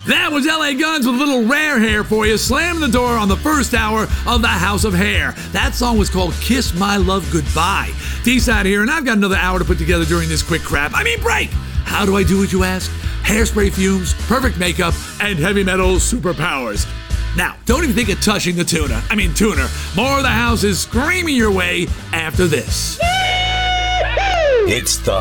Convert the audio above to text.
That was LA Guns with a little Rare Hair for you, slamming the door on the first hour of the House of Hair. That song was called Kiss My Love Goodbye. D-Side here, and I've got another hour to put together during this quick break. How do I do it, you ask? Hairspray fumes, perfect makeup, and heavy metal superpowers. Now, don't even think of touching the tuner. More of the house is screaming your way after this. It's the